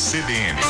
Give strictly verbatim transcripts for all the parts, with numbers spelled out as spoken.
C B N.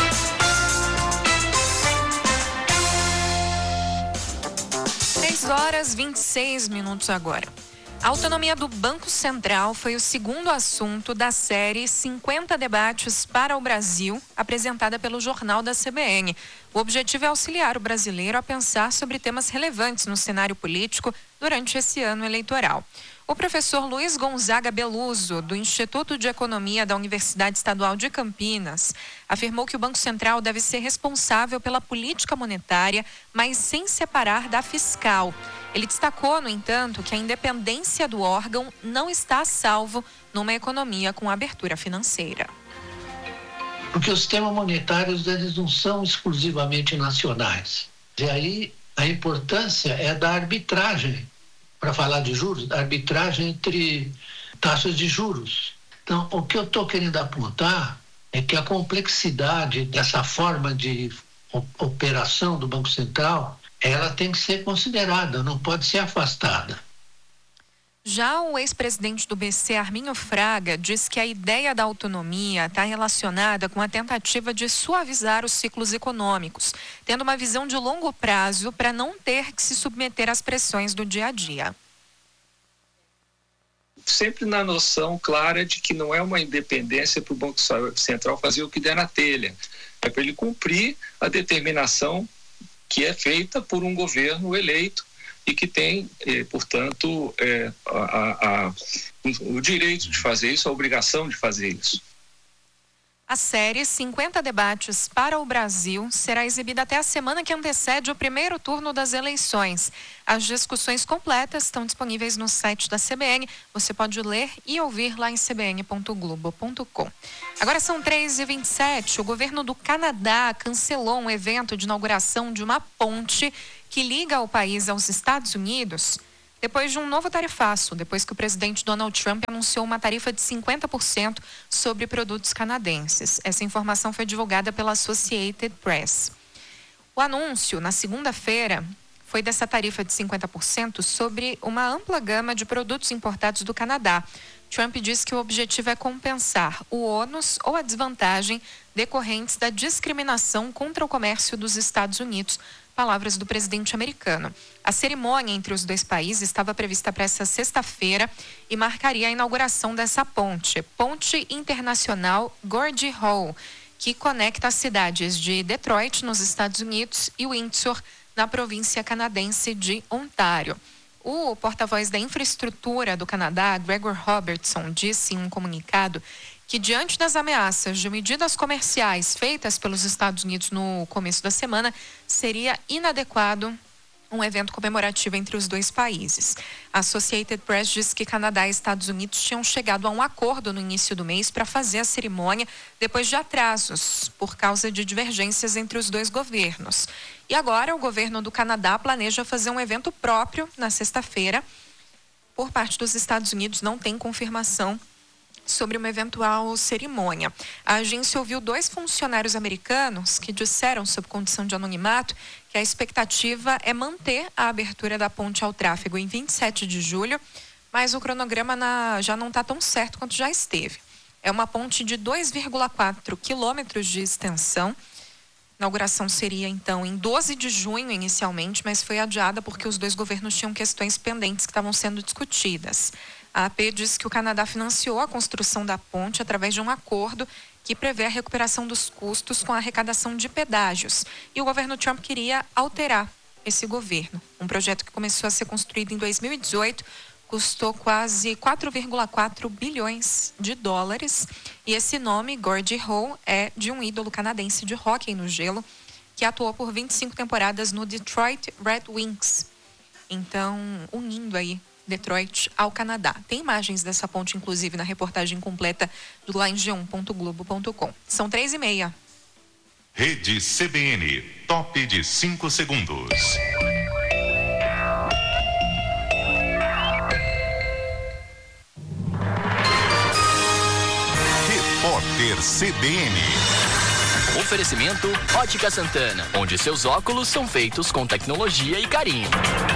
três horas e vinte e seis minutos agora. A autonomia do Banco Central foi o segundo assunto da série cinquenta Debates para o Brasil, apresentada pelo Jornal da C B N. O objetivo é auxiliar o brasileiro a pensar sobre temas relevantes no cenário político durante esse ano eleitoral. O professor Luiz Gonzaga Beluso, do Instituto de Economia da Universidade Estadual de Campinas, afirmou que o Banco Central deve ser responsável pela política monetária, mas sem separar da fiscal. Ele destacou, no entanto, que a independência do órgão não está a salvo numa economia com abertura financeira. Porque os sistemas monetários, eles não são exclusivamente nacionais. E aí a importância é da arbitragem, para falar de juros, da arbitragem entre taxas de juros. Então, o que eu estou querendo apontar é que a complexidade dessa forma de operação do Banco Central, ela tem que ser considerada, não pode ser afastada. Já o ex-presidente do B C, Arminio Fraga, diz que a ideia da autonomia está relacionada com a tentativa de suavizar os ciclos econômicos, tendo uma visão de longo prazo para não ter que se submeter às pressões do dia a dia. Sempre na noção clara de que não é uma independência para o Banco Central fazer o que der na telha, é para ele cumprir a determinação que é feita por um governo eleito e que tem, eh, portanto, eh, a, a, a, o direito de fazer isso, a obrigação de fazer isso. A série cinquenta Debates para o Brasil será exibida até a semana que antecede o primeiro turno das eleições. As discussões completas estão disponíveis no site da C B N. Você pode ler e ouvir lá em c b n ponto globo ponto com. Agora são três e vinte e sete. O governo do Canadá cancelou um evento de inauguração de uma ponte que liga o país aos Estados Unidos depois de um novo tarifaço, depois que o presidente Donald Trump anunciou uma tarifa de cinquenta por cento sobre produtos canadenses. Essa informação foi divulgada pela Associated Press. O anúncio, na segunda-feira, foi dessa tarifa de cinquenta por cento sobre uma ampla gama de produtos importados do Canadá. Trump disse que o objetivo é compensar o ônus ou a desvantagem decorrentes da discriminação contra o comércio dos Estados Unidos. Palavras do presidente americano. A cerimônia entre os dois países estava prevista para essa sexta-feira e marcaria a inauguração dessa ponte, Ponte Internacional Gordie Howe, que conecta as cidades de Detroit, nos Estados Unidos, e Windsor, na província canadense de Ontário. O porta-voz da infraestrutura do Canadá, Gregor Robertson, disse em um comunicado que, diante das ameaças de medidas comerciais feitas pelos Estados Unidos no começo da semana, seria inadequado um evento comemorativo entre os dois países. A Associated Press diz que Canadá e Estados Unidos tinham chegado a um acordo no início do mês para fazer a cerimônia depois de atrasos por causa de divergências entre os dois governos. E agora o governo do Canadá planeja fazer um evento próprio na sexta-feira. Por parte dos Estados Unidos não tem confirmação sobre uma eventual cerimônia. A agência ouviu dois funcionários americanos que disseram, sob condição de anonimato, que a expectativa é manter a abertura da ponte ao tráfego em vinte e sete de julho, mas o cronograma na, já não está tão certo quanto já esteve. É uma ponte de dois vírgula quatro quilômetros de extensão. A inauguração seria, então, em doze de junho inicialmente, mas foi adiada porque os dois governos tinham questões pendentes que estavam sendo discutidas. A A P diz que o Canadá financiou a construção da ponte através de um acordo que prevê a recuperação dos custos com a arrecadação de pedágios. E o governo Trump queria alterar esse governo. Um projeto que começou a ser construído em dois mil e dezoito, custou quase quatro vírgula quatro bilhões de dólares. E esse nome, Gordie Howe, é de um ídolo canadense de hóquei no gelo, que atuou por vinte e cinco temporadas no Detroit Red Wings. Então, unindo aí Detroit ao Canadá. Tem imagens dessa ponte, inclusive, na reportagem completa do lá em g um ponto globo ponto com. São três e meia. Rede C B N, top de cinco segundos. Repórter C B N. Oferecimento Ótica Santana, onde seus óculos são feitos com tecnologia e carinho.